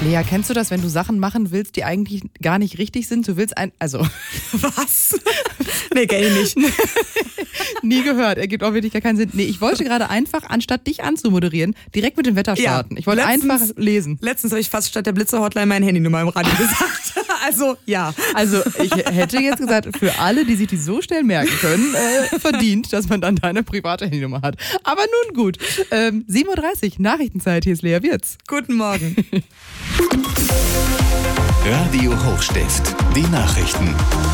Lea, kennst du das, wenn du Sachen machen willst, die eigentlich gar nicht richtig sind? Du willst Was? Nee, kenn ich nicht. Nie gehört, ergibt auch wirklich gar keinen Sinn. Nee, ich wollte gerade einfach, anstatt dich anzumoderieren, direkt mit dem Wetter starten. Ja, ich wollte einfach lesen. Letztens habe ich fast statt der Blitzer-Hotline meine Handynummer im Radio gesagt. Also, ja. Also, ich hätte jetzt gesagt, für alle, die sich die so schnell merken können, verdient, dass man dann deine private Handynummer hat. Aber nun gut. 7.30 Uhr, Nachrichtenzeit, hier ist Lea Wirz. Guten Morgen. Radio Hochstift, die Nachrichten.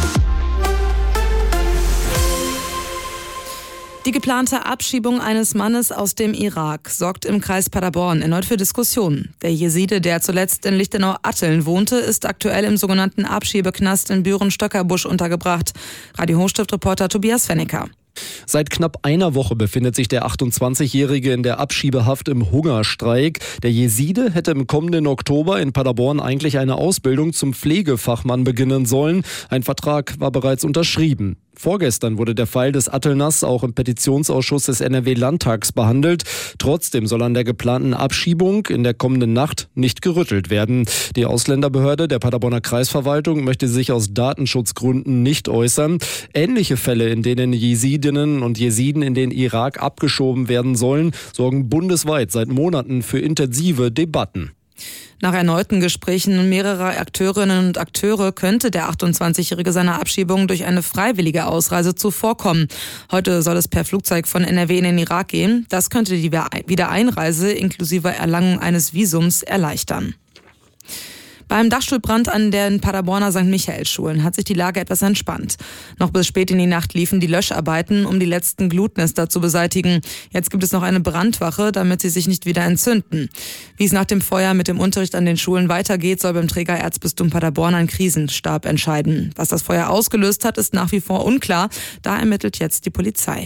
Die geplante Abschiebung eines Mannes aus dem Irak sorgt im Kreis Paderborn erneut für Diskussionen. Der Jeside, der zuletzt in Lichtenau-Atteln wohnte, ist aktuell im sogenannten Abschiebeknast in Büren-Stöckerbusch untergebracht. Radio Hochstift-Reporter Tobias Fennecker. Seit knapp einer Woche befindet sich der 28-Jährige in der Abschiebehaft im Hungerstreik. Der Jeside hätte im kommenden Oktober in Paderborn eigentlich eine Ausbildung zum Pflegefachmann beginnen sollen. Ein Vertrag war bereits unterschrieben. Vorgestern wurde der Fall des Attelners auch im Petitionsausschuss des NRW-Landtags behandelt. Trotzdem soll an der geplanten Abschiebung in der kommenden Nacht nicht gerüttelt werden. Die Ausländerbehörde der Paderborner Kreisverwaltung möchte sich aus Datenschutzgründen nicht äußern. Ähnliche Fälle, in denen Jesidinnen und Jesiden in den Irak abgeschoben werden sollen, sorgen bundesweit seit Monaten für intensive Debatten. Nach erneuten Gesprächen mehrerer Akteurinnen und Akteure könnte der 28-Jährige seiner Abschiebung durch eine freiwillige Ausreise zuvorkommen. Heute soll es per Flugzeug von NRW in den Irak gehen. Das könnte die Wiedereinreise inklusive Erlangung eines Visums erleichtern. Beim Dachstuhlbrand an den Paderborner St. Michael-Schulen hat sich die Lage etwas entspannt. Noch bis spät in die Nacht liefen die Löscharbeiten, um die letzten Glutnester zu beseitigen. Jetzt gibt es noch eine Brandwache, damit sie sich nicht wieder entzünden. Wie es nach dem Feuer mit dem Unterricht an den Schulen weitergeht, soll beim Trägererzbistum Paderborn ein Krisenstab entscheiden. Was das Feuer ausgelöst hat, ist nach wie vor unklar. Da ermittelt jetzt die Polizei.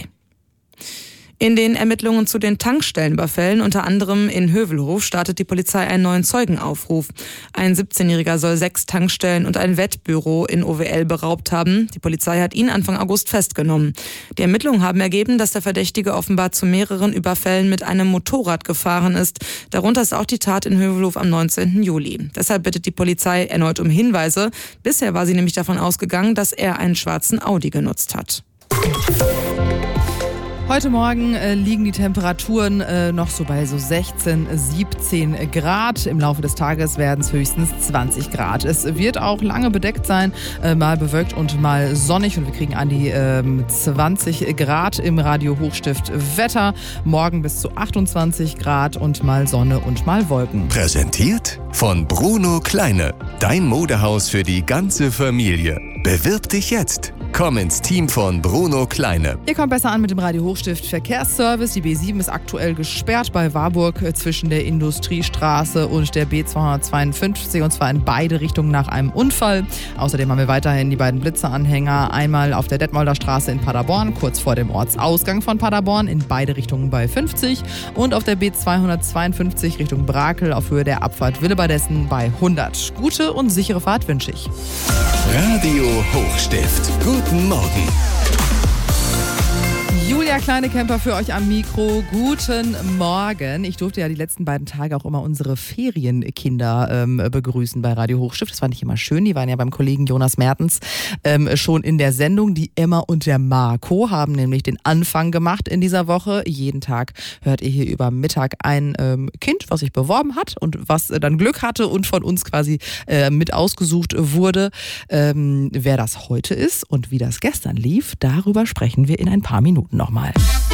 In den Ermittlungen zu den Tankstellenüberfällen, unter anderem in Hövelhof, startet die Polizei einen neuen Zeugenaufruf. Ein 17-Jähriger soll 6 Tankstellen und ein Wettbüro in OWL beraubt haben. Die Polizei hat ihn Anfang August festgenommen. Die Ermittlungen haben ergeben, dass der Verdächtige offenbar zu mehreren Überfällen mit einem Motorrad gefahren ist. Darunter ist auch die Tat in Hövelhof am 19. Juli. Deshalb bittet die Polizei erneut um Hinweise. Bisher war sie nämlich davon ausgegangen, dass er einen schwarzen Audi genutzt hat. Heute Morgen liegen die Temperaturen noch so bei so 16, 17 Grad. Im Laufe des Tages werden es höchstens 20 Grad. Es wird auch lange bedeckt sein, mal bewölkt und mal sonnig. Und wir kriegen an die 20 Grad im Radio Hochstift Wetter. Morgen bis zu 28 Grad und mal Sonne und mal Wolken. Präsentiert von Bruno Kleine. Dein Modehaus für die ganze Familie. Bewirb dich jetzt. Komm ins Team von Bruno Kleine. Ihr kommt besser an mit dem Radio Hochstift Verkehrsservice. Die B7 ist aktuell gesperrt bei Warburg zwischen der Industriestraße und der B252, und zwar in beide Richtungen nach einem Unfall. Außerdem haben wir weiterhin die beiden Blitzeranhänger. Einmal auf der Detmolder Straße in Paderborn, kurz vor dem Ortsausgang von Paderborn, in beide Richtungen bei 50. Und auf der B252 Richtung Brakel auf Höhe der Abfahrt Willebadessen bei 100. Gute und sichere Fahrt wünsche ich. Radio Hochstift. Guten Morgen. Julia Kleinekemper für euch am Mikro. Guten Morgen. Ich durfte ja die letzten beiden Tage auch immer unsere Ferienkinder begrüßen bei Radio Hochstift. Das fand ich immer schön. Die waren ja beim Kollegen Jonas Mertens schon in der Sendung. Die Emma und der Marco haben nämlich den Anfang gemacht in dieser Woche. Jeden Tag hört ihr hier über Mittag ein Kind, was sich beworben hat und was dann Glück hatte und von uns quasi mit ausgesucht wurde. Wer das heute ist und wie das gestern lief, darüber sprechen wir in ein paar Minuten nochmal.